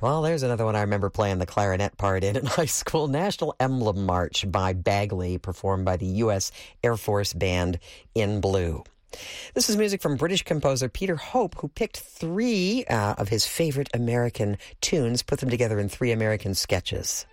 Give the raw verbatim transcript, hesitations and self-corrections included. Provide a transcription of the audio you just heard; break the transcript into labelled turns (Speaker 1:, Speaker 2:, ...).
Speaker 1: Well, there's another one I remember playing the clarinet part in in high school. National Emblem March by Bagley, performed by the U S Air Force Band in Blue. This is music from British composer Peter Hope, who picked three uh, of his favorite American tunes, put them together in three American sketches.